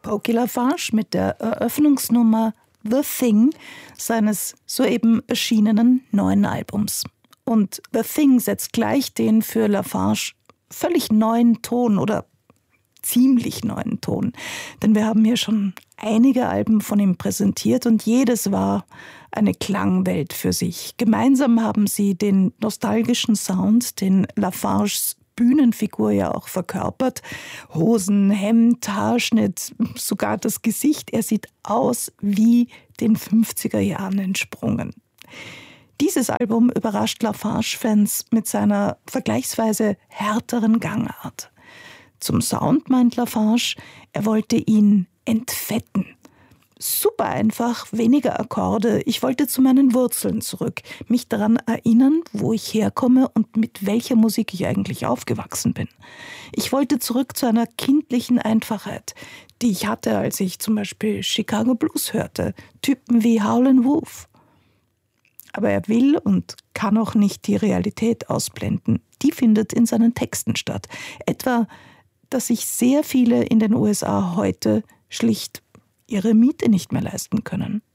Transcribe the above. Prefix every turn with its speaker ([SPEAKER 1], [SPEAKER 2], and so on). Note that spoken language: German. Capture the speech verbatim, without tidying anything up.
[SPEAKER 1] Coky Lafarge mit der Eröffnungsnummer The Thing seines soeben erschienenen neuen Albums. Und The Thing setzt gleich den für Lafarge völlig neuen Ton oder ziemlich neuen Ton. Denn wir haben hier schon einige Alben von ihm präsentiert und jedes war eine Klangwelt für sich. Gemeinsam haben sie den nostalgischen Sound, den Lafarges Bühnenfigur ja auch verkörpert. Hosen, Hemd, Haarschnitt, sogar das Gesicht. Er sieht aus wie den fünfziger Jahren entsprungen. Dieses Album überrascht Lafarge-Fans mit seiner vergleichsweise härteren Gangart. Zum Sound meint Lafarge, er wollte ihn entfetten. Super einfach, weniger Akkorde. Ich wollte zu meinen Wurzeln zurück, mich daran erinnern, wo ich herkomme und mit welcher Musik ich eigentlich aufgewachsen bin. Ich wollte zurück zu einer kindlichen Einfachheit, die ich hatte, als ich zum Beispiel Chicago Blues hörte, Typen wie Howlin' Wolf. Aber er will und kann auch nicht die Realität ausblenden. Die findet in seinen Texten statt. Etwa, dass sich sehr viele in den U S A heute schlicht ihre Miete nicht mehr leisten können.